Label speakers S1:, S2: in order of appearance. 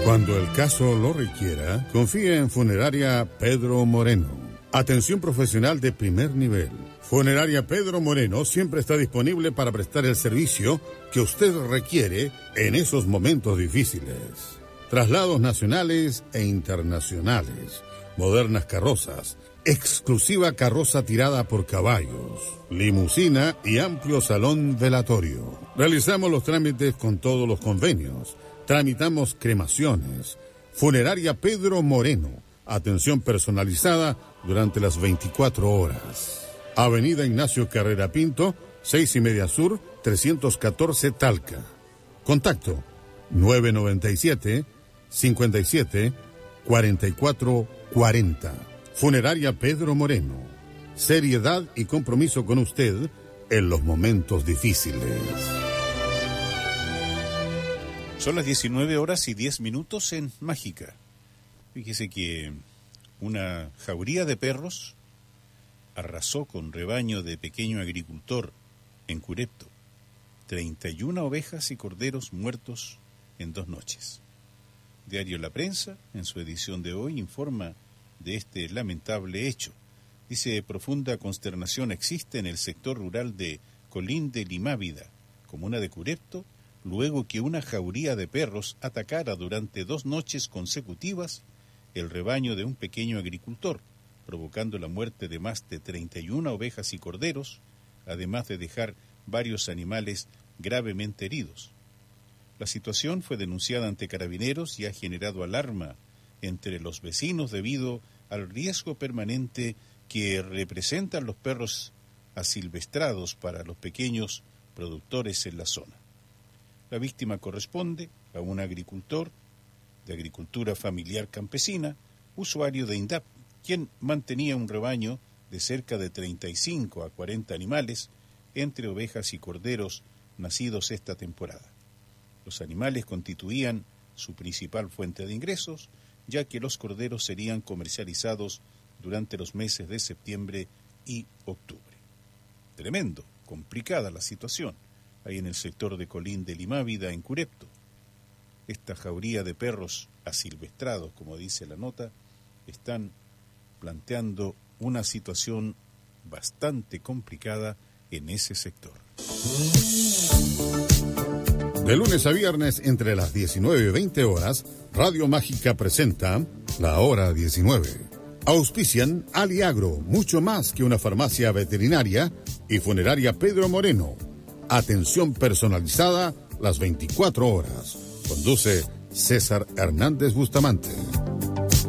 S1: Cuando el caso lo requiera, confíe en Funeraria Pedro Moreno. Atención profesional de primer nivel. Funeraria Pedro Moreno siempre está disponible para prestar el servicio que usted requiere en esos momentos difíciles. Traslados nacionales e internacionales, modernas carrozas, exclusiva carroza tirada por caballos, limusina y amplio salón velatorio. Realizamos los trámites con todos los convenios. Tramitamos cremaciones. Funeraria Pedro Moreno. Atención personalizada durante las 24 horas. Avenida Ignacio Carrera Pinto, 6:30 Sur, 314 Talca. Contacto 997-57-4440. Funeraria Pedro Moreno. Seriedad y compromiso con usted en los momentos difíciles.
S2: Son las 19:10 en Mágica. Fíjese que una jauría de perros arrasó con rebaño de pequeño agricultor en Curepto. 31 ovejas y corderos muertos en 2 noches. Diario La Prensa, en su edición de hoy, informa de este lamentable hecho. Dice: profunda consternación existe en el sector rural de Colín de Limávida, comuna de Curepto, luego que una jauría de perros atacara durante 2 noches consecutivas el rebaño de un pequeño agricultor, provocando la muerte de más de 31 ovejas y corderos, además de dejar varios animales gravemente heridos. La situación fue denunciada ante Carabineros y ha generado alarma entre los vecinos debido al riesgo permanente que representan los perros asilvestrados para los pequeños productores en la zona. La víctima corresponde a un agricultor de agricultura familiar campesina, usuario de INDAP, quien mantenía un rebaño de cerca de 35 a 40 animales, entre ovejas y corderos nacidos esta temporada. Los animales constituían su principal fuente de ingresos, ya que los corderos serían comercializados durante los meses de septiembre y octubre. Tremendo, complicada la situación ahí en el sector de Colín de Limávida, en Curepto. Esta jauría de perros asilvestrados, como dice la nota, están planteando una situación bastante complicada en ese sector.
S1: De lunes a viernes, entre las 19 y 20 horas, Radio Mágica presenta La Hora 19. Auspician Aliagro, mucho más que una farmacia veterinaria, y Funeraria Pedro Moreno. Atención personalizada las 24 horas. Conduce César Hernández Bustamante.